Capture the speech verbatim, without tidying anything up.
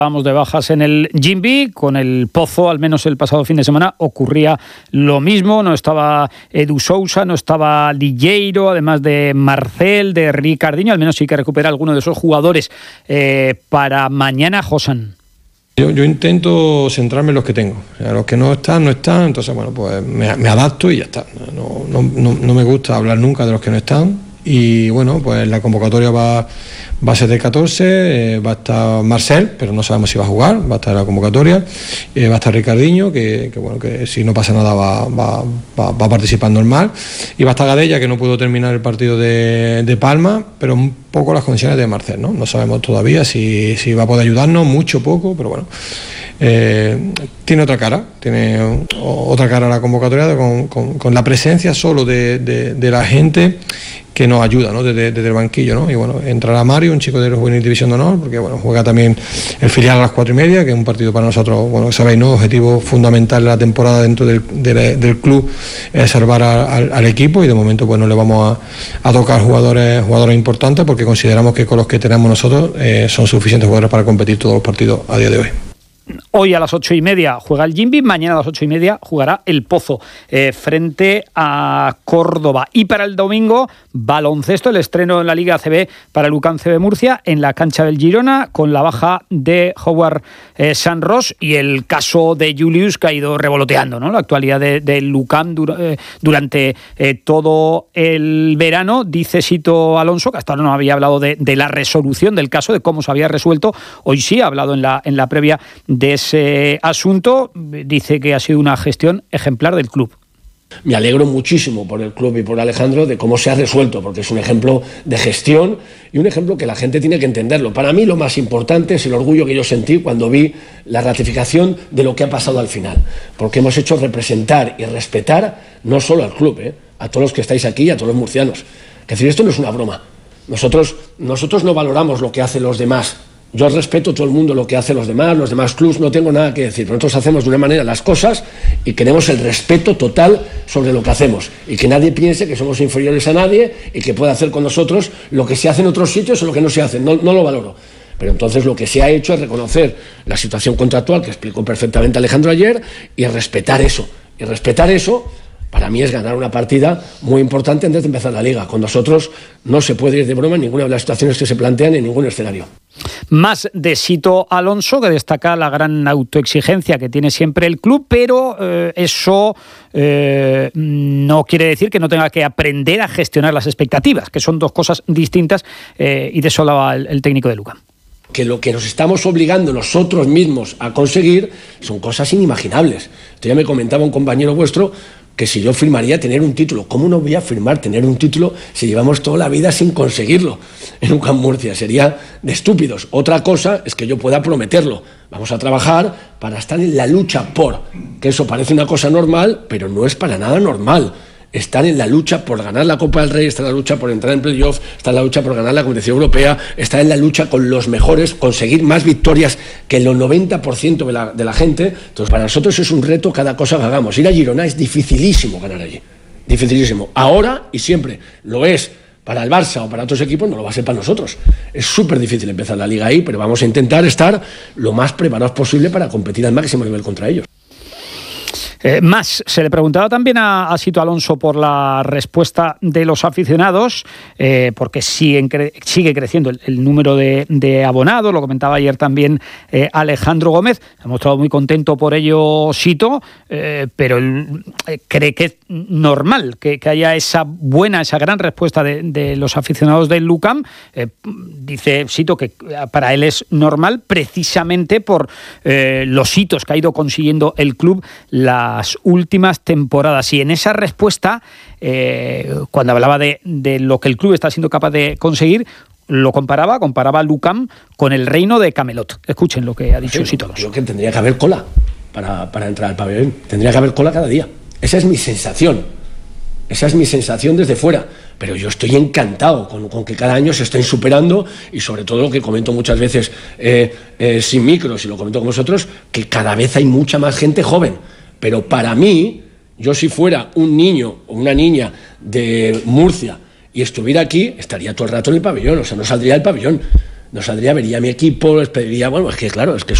Vamos de bajas en el Jimby, con el Pozo, al menos el pasado fin de semana, ocurría lo mismo. No estaba Edu Sousa, no estaba Ligeiro, además de Marcel, de Ricardinho. Al menos sí que recupera alguno de esos jugadores eh, para mañana, Josan. Yo, yo intento centrarme en los que tengo. O sea, los que no están, no están. Entonces, bueno, pues me, me adapto y ya está. No, no, no, no me gusta hablar nunca de los que no están. Y bueno, pues la convocatoria va, va a ser de catorce, eh, va a estar Marcel, pero no sabemos si va a jugar, va a estar en la convocatoria, eh, va a estar Ricardinho, que, que bueno, que si no pasa nada va, va, va, va a participar normal, y va a estar Gadella, que no pudo terminar el partido de, de Palma, pero un poco las condiciones de Marcel, ¿no? No sabemos todavía si, si va a poder ayudarnos, mucho, poco, pero bueno. Eh, tiene otra cara, tiene otra cara la convocatoria con, con, con la presencia solo de, de, de la gente que nos ayuda, ¿no? Desde, desde el banquillo, ¿no? Y bueno, entrará Mario, un chico de la Juvenil División de Honor, porque bueno, juega también el filial a las cuatro y media, que es un partido para nosotros, bueno, sabéis, ¿no? Objetivo fundamental de la temporada dentro del, de, del club es salvar a, al, al equipo, y de momento pues no le vamos a, a tocar jugadores, jugadores importantes, porque consideramos que con los que tenemos nosotros eh, son suficientes jugadores para competir todos los partidos a día de hoy. Hoy a las ocho y media juega el Jimby, mañana a las ocho y media jugará el Pozo eh, frente a Córdoba. Y para el domingo, baloncesto, el estreno en la Liga A C B para el UCAM C B Murcia en la cancha del Girona, con la baja de Howard eh, San Ross y el caso de Julius, que ha ido revoloteando, ¿no? La actualidad del de, de UCAM dur- eh, durante eh, todo el verano. Dice Sito Alonso, que hasta ahora no había hablado de, de la resolución del caso, de cómo se había resuelto. Hoy sí ha hablado en la, en la previa de ese asunto. Dice que ha sido una gestión ejemplar del club. Me alegro muchísimo por el club y por Alejandro de cómo se ha resuelto, porque es un ejemplo de gestión y un ejemplo que la gente tiene que entenderlo. Para mí lo más importante es el orgullo que yo sentí cuando vi la ratificación de lo que ha pasado al final, porque hemos hecho representar y respetar no solo al club, ¿eh? a todos los que estáis aquí y a todos los murcianos. Es decir, esto no es una broma. Nosotros, nosotros no valoramos lo que hacen los demás. Yo respeto todo el mundo lo que hacen los demás, los demás clubs, no tengo nada que decir. Nosotros hacemos de una manera las cosas y queremos el respeto total sobre lo que hacemos. Y que nadie piense que somos inferiores a nadie y que pueda hacer con nosotros lo que se hace en otros sitios o lo que no se hace. No, no lo valoro. Pero entonces lo que se ha hecho es reconocer la situación contractual, que explicó perfectamente Alejandro ayer, y respetar eso. Y respetar eso, para mí, es ganar una partida muy importante antes de empezar la Liga. Con nosotros no se puede ir de broma en ninguna de las situaciones que se plantean en ningún escenario. Más de Sito Alonso, que destaca la gran autoexigencia que tiene siempre el club, pero eh, eso eh, no quiere decir que no tenga que aprender a gestionar las expectativas, que son dos cosas distintas, eh, y de eso hablaba el, el técnico de UCAM. Que lo que nos estamos obligando nosotros mismos a conseguir son cosas inimaginables. Esto ya me comentaba un compañero vuestro, que si yo firmaría tener un título. ¿Cómo no voy a firmar tener un título si llevamos toda la vida sin conseguirlo en UCAM Murcia? Sería de estúpidos. Otra cosa es que yo pueda prometerlo. Vamos a trabajar para estar en la lucha por, que eso parece una cosa normal, pero no es para nada normal. Están en la lucha por ganar la Copa del Rey, está en la lucha por entrar en playoff, está en la lucha por ganar la competición europea, está en la lucha con los mejores, conseguir más victorias que el noventa por ciento de la, de la gente. Entonces, para nosotros es un reto cada cosa que hagamos. Ir a Girona es dificilísimo ganar allí, dificilísimo. Ahora y siempre lo es para el Barça o para otros equipos, no lo va a ser para nosotros. Es súper difícil empezar la Liga ahí, pero vamos a intentar estar lo más preparados posible para competir al máximo nivel contra ellos. Eh, más, se le preguntaba también a, a Sito Alonso por la respuesta de los aficionados, eh, porque siguen cre- sigue creciendo el, el número de, de abonados, lo comentaba ayer también eh, Alejandro Gómez, ha mostrado muy contento por ello Sito, eh, pero él eh, cree que es normal que, que haya esa buena, esa gran respuesta de, de los aficionados del UCAM. Eh, dice Sito que para él es normal precisamente por eh, los hitos que ha ido consiguiendo el club la las últimas temporadas. Y en esa respuesta, eh, cuando hablaba de, de lo que el club está siendo capaz de conseguir, lo comparaba, comparaba al UCAM con el reino de Camelot. Escuchen lo que ha dicho Sito Alonso. Creo que tendría que haber cola para, para entrar al pabellón. Tendría que haber cola cada día. Esa es mi sensación. Esa es mi sensación desde fuera. Pero yo estoy encantado con, con que cada año se estén superando, y sobre todo lo que comento muchas veces eh, eh, sin micros, y lo comento con vosotros, que cada vez hay mucha más gente joven. Pero para mí, yo si fuera un niño o una niña de Murcia y estuviera aquí, estaría todo el rato en el pabellón, o sea, no saldría del pabellón. no saldría, vería a mi equipo, les pediría, bueno, es que claro, es que